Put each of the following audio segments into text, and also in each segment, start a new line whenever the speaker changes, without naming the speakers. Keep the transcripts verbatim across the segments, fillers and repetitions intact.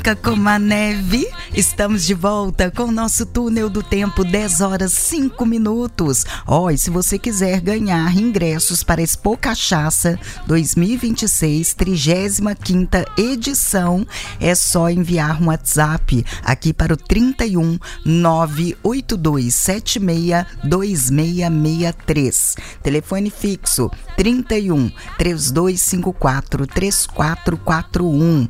Como a neve, estamos de volta com o nosso túnel do tempo, dez horas cinco minutos. Ó, oh, e se você quiser ganhar ingressos para Expo Cachaça dois mil e vinte e seis, trigésima quinta edição, é só enviar um WhatsApp aqui para o trinta e um, nove oito dois sete seis, dois seis seis três. Telefone fixo trinta e um, três dois cinco quatro, três quatro quatro um.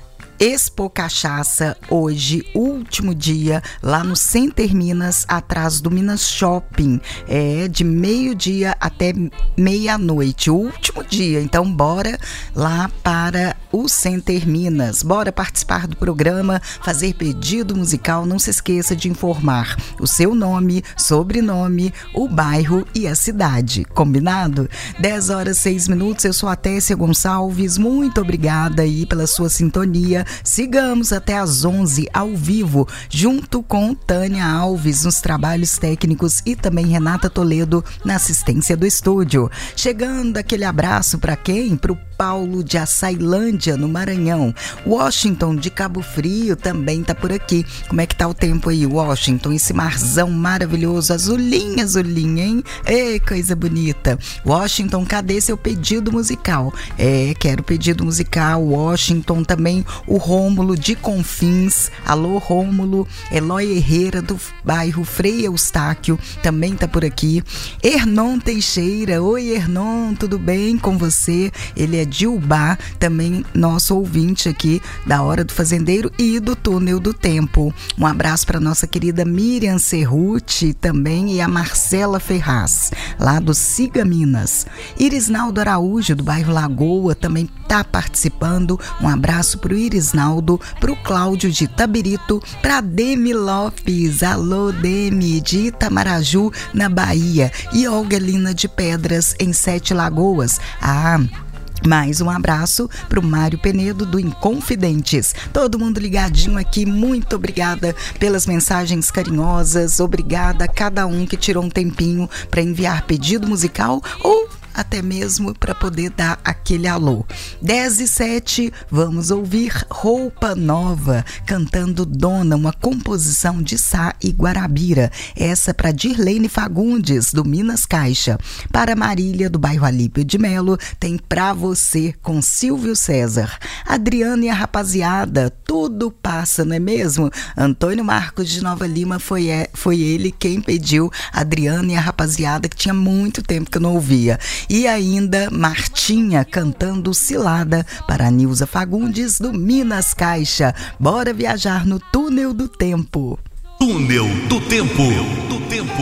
Expo Cachaça, hoje, último dia, lá no Center Minas, atrás do Minas Shopping. É de meio-dia até meia-noite, último dia. Então, bora lá para o Center Minas. Bora participar do programa, fazer pedido musical. Não se esqueça de informar o seu nome, sobrenome, o bairro e a cidade. Combinado? dez horas seis minutos. Eu sou a Tessia Gonçalves. Muito obrigada aí pela sua sintonia. Sigamos até às onze ao vivo, junto com Tânia Alves nos trabalhos técnicos e também Renata Toledo na assistência do estúdio. Chegando aquele abraço para quem? Para o Paulo de Açailândia, no Maranhão. Washington de Cabo Frio também tá por aqui. Como é que tá o tempo aí, Washington? Esse marzão maravilhoso, azulinha, azulinha, hein? Ei, coisa bonita. Washington, cadê seu pedido musical? É, quero pedido musical. Washington também, o Rômulo de Confins. Alô, Rômulo. Eloy Herrera, do bairro Frei Eustáquio, também tá por aqui. Hernon Teixeira. Oi, Hernon, tudo bem com você? Ele é de Ubá, também nosso ouvinte aqui da Hora do Fazendeiro e do Túnel do Tempo. Um abraço para nossa querida Miriam Cerruti também e a Marcela Ferraz, lá do Siga Minas. Irisnaldo Araújo, do bairro Lagoa, também tá participando. Um abraço pro Irisnaldo, pro Cláudio de Itabirito, pra Demi Lopes. Alô, Demi, de Itamaraju, na Bahia. E Olga Lina de Pedras, em Sete Lagoas. Ah, mais um abraço para o Mário Penedo do Inconfidentes. Todo mundo ligadinho aqui, muito obrigada pelas mensagens carinhosas, obrigada a cada um que tirou um tempinho para enviar pedido musical ou até mesmo para poder dar aquele alô. dez e sete, vamos ouvir Roupa Nova, cantando Dona, uma composição de Sá e Guarabira. Essa para Dirlene Fagundes, do Minas Caixa. Para Marília, do bairro Alípio de Melo, tem Pra Você, com Silvio César. Adriana e a rapaziada, tudo passa, não é mesmo? Antônio Marcos de Nova Lima, foi, é, foi ele quem pediu Adriana e a rapaziada, que tinha muito tempo que eu não ouvia. E ainda Martinha cantando Cilada para a Nilza Fagundes do Minas Caixa. Bora viajar no Túnel do Tempo.
Túnel do Tempo. Do Tempo.